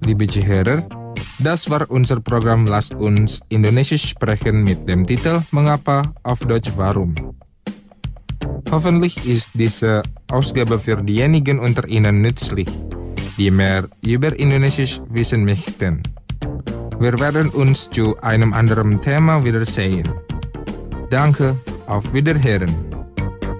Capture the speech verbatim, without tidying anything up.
liebe Zuhörer, das war unser Programm Lasst uns Indonesisch sprechen mit dem Titel Mengapa auf Deutsch Warum. Hoffentlich ist diese Ausgabe für diejenigen unter Ihnen nützlich, die mehr über Indonesisch wissen möchten. Wir werden uns zu einem anderen Thema wiedersehen. Danke, auf Wiederhören.